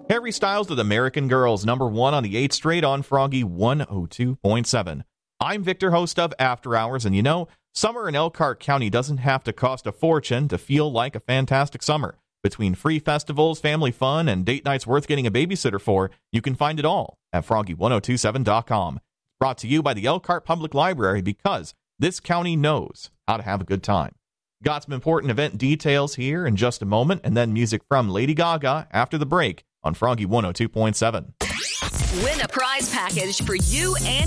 Harry Styles with American Girls, number 1 on the 8th straight on Froggy 102.7. I'm Victor, host of After Hours, and you know, summer in Elkhart County doesn't have to cost a fortune to feel like a fantastic summer. Between free festivals, family fun, and date nights worth getting a babysitter for, you can find it all at froggy1027.com. Brought to you by the Elkhart Public Library, because this county knows how to have a good time. Got some important event details here in just a moment, and then music from Lady Gaga after the break on Froggy 102.7. Win a prize package for you and